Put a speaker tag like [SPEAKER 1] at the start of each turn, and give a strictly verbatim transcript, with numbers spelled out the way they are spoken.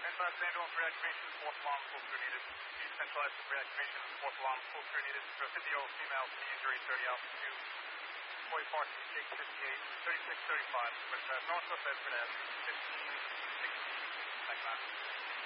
[SPEAKER 1] Centralized syndrome for reactivation, fourth alarm, full crew needed. East centralized for reactivation, fourth alarm, full crew needed. Residual female, C injury, thirty Alpha two. Boy parking, gate fifty-eight, thirty-six thirty-five. With uh, northwest escort at fifteen sixty. Thanks, man.